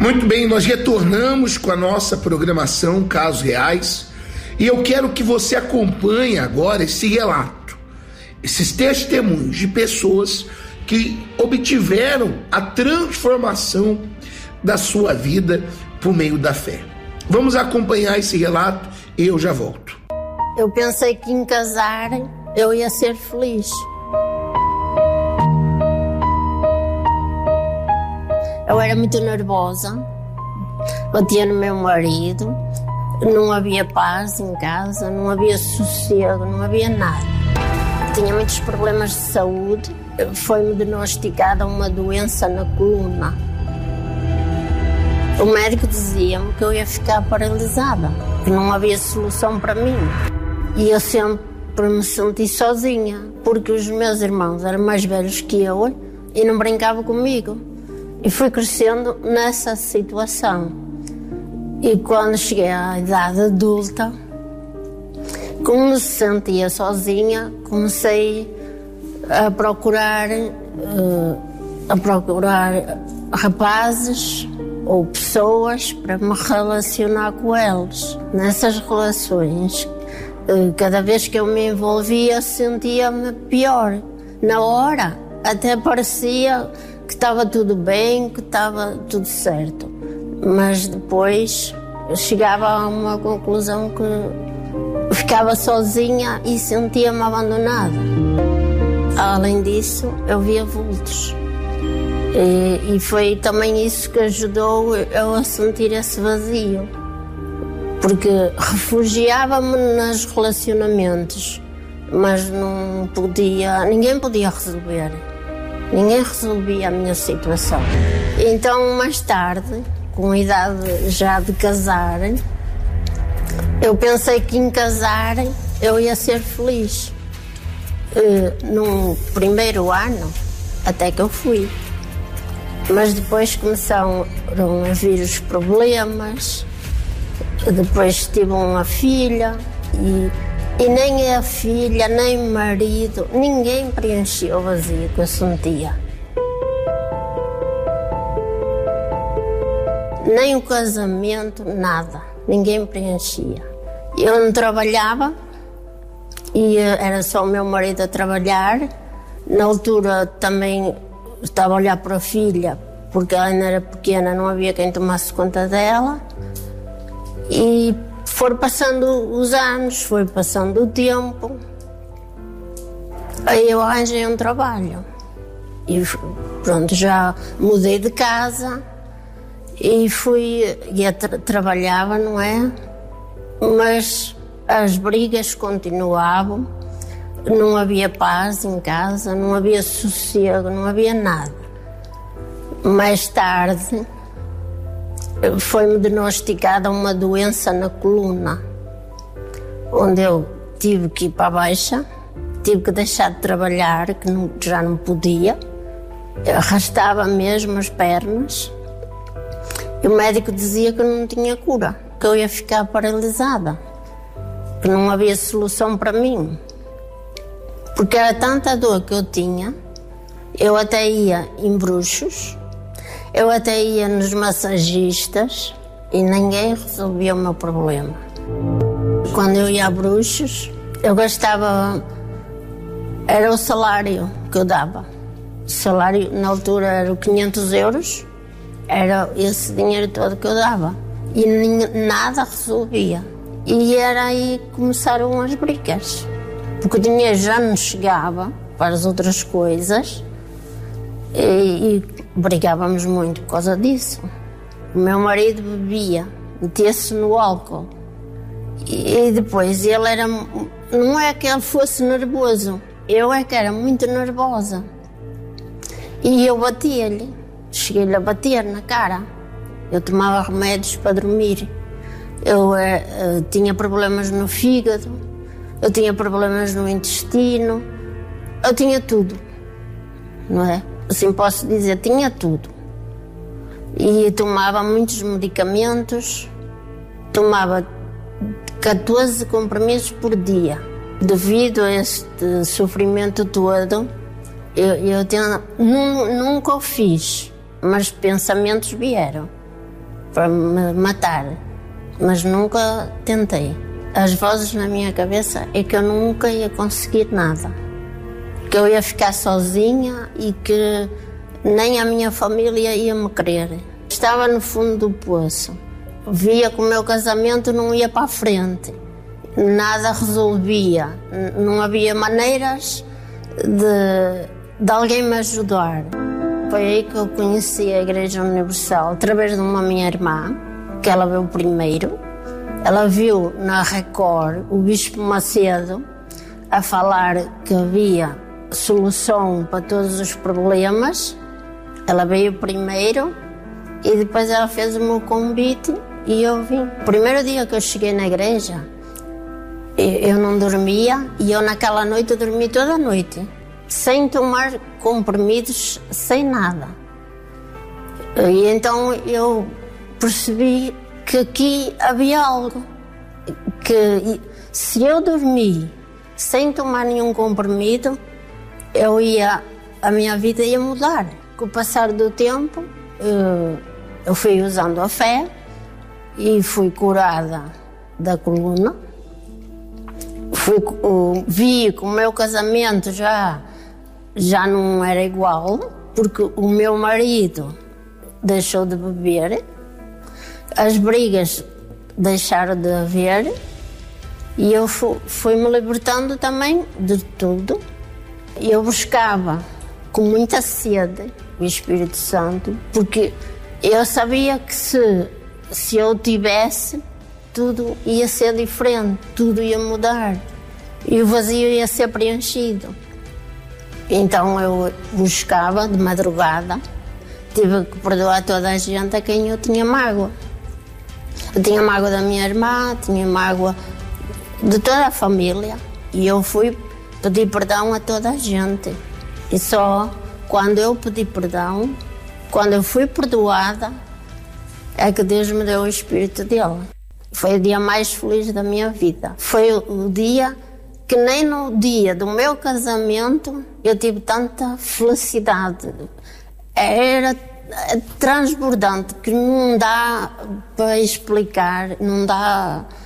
Muito bem, nós retornamos com a nossa programação Casos Reais e eu quero que você acompanhe agora esse relato, esses testemunhos de pessoas que obtiveram a transformação da sua vida por meio da fé. Vamos acompanhar esse relato e eu já volto. Eu pensei que em casar eu ia ser feliz. Eu era muito nervosa, batia no meu marido, não havia paz em casa, não havia sossego, não havia nada. Tinha muitos problemas de saúde, foi-me diagnosticada uma doença na coluna. O médico dizia-me que eu ia ficar paralisada, que não havia solução para mim. E eu sempre me senti sozinha, porque os meus irmãos eram mais velhos que eu e não brincavam comigo. E fui crescendo nessa situação. E quando cheguei à idade adulta, como me sentia sozinha, comecei a procurar rapazes ou pessoas para me relacionar com eles. Nessas relações, cada vez que eu me envolvia, sentia-me pior. Na hora, até parecia que estava tudo bem, que estava tudo certo. Mas depois eu chegava a uma conclusão que ficava sozinha e sentia-me abandonada. Além disso, eu via vultos. E foi também isso que ajudou eu a sentir esse vazio. Porque refugiava-me nos relacionamentos, mas ninguém podia resolver. Ninguém resolvia a minha situação. Então, mais tarde, com a idade já de casar, eu pensei que em casar eu ia ser feliz. No primeiro ano, até que eu fui. Mas depois começaram a vir os problemas. Depois tive uma filha e nem a filha, nem o marido, ninguém preenchia o vazio que eu sentia. Nem o casamento, nada. Ninguém preenchia. Eu não trabalhava e era só o meu marido a trabalhar. Na altura também estava a olhar para a filha, porque ela ainda era pequena, não havia quem tomasse conta dela. E foram passando os anos, foi passando o tempo. Aí eu arranjei um trabalho. E pronto, já mudei de casa e trabalhava, não é? Mas as brigas continuavam, não havia paz em casa, não havia sossego, não havia nada. Mais tarde foi-me diagnosticada uma doença na coluna, onde eu tive que ir para a baixa, tive que deixar de trabalhar, que já não podia, eu arrastava mesmo as pernas, e o médico dizia que não tinha cura, que eu ia ficar paralisada, que não havia solução para mim, porque era tanta dor que eu tinha. Eu até ia em bruxos, eu até ia nos massagistas e ninguém resolvia o meu problema. Quando eu ia a bruxos, eu gastava, era o salário que eu dava. O salário na altura era 500 euros, era esse dinheiro todo que eu dava. E nada resolvia. E era aí que começaram as brigas. Porque o dinheiro já não chegava para as outras coisas e brigávamos muito por causa disso. O meu marido bebia, metia-se no álcool. E depois ele era... Não é que ele fosse nervoso, eu é que era muito nervosa. E eu batia-lhe, cheguei-lhe a bater na cara. Eu tomava remédios para dormir. Eu tinha problemas no fígado, eu tinha problemas no intestino, eu tinha tudo, não é? Assim posso dizer, tinha tudo. E tomava muitos medicamentos, tomava 14 comprimidos por dia. Devido a este sofrimento todo, eu nunca o fiz, mas pensamentos vieram. para me matar, mas nunca tentei. As vozes na minha cabeça é que eu nunca ia conseguir nada, que eu ia ficar sozinha e que nem a minha família ia me querer. Estava no fundo do poço, via que o meu casamento não ia para a frente, nada resolvia, não havia maneiras de alguém me ajudar. Foi aí que eu conheci a Igreja Universal, através de uma minha irmã, que ela veio primeiro. Ela viu na Record o Bispo Macedo a falar que havia solução para todos os problemas. Ela veio primeiro e depois ela fez o meu convite e eu vim. O primeiro dia que eu cheguei na igreja, eu não dormia e eu naquela noite eu dormi toda a noite, sem tomar comprimidos, sem nada. E então eu percebi que aqui havia algo, que se eu dormir sem tomar nenhum comprimido, a minha vida ia mudar. Com o passar do tempo, eu fui usando a fé e fui curada da coluna. Vi que o meu casamento já não era igual, porque o meu marido deixou de beber, as brigas deixaram de haver e eu fui-me libertando também de tudo. Eu buscava com muita sede o Espírito Santo, porque eu sabia que se eu tivesse, tudo ia ser diferente, tudo ia mudar e o vazio ia ser preenchido. Então eu buscava de madrugada, tive que perdoar toda a gente a quem eu tinha mágoa. Eu tinha mágoa da minha irmã, tinha mágoa de toda a família e eu fui pedir perdão a toda a gente. E só quando eu pedi perdão, quando eu fui perdoada, é que Deus me deu o Espírito dele. Foi o dia mais feliz da minha vida. Foi o dia que nem no dia do meu casamento eu tive tanta felicidade. Era transbordante, que não dá para explicar, não dá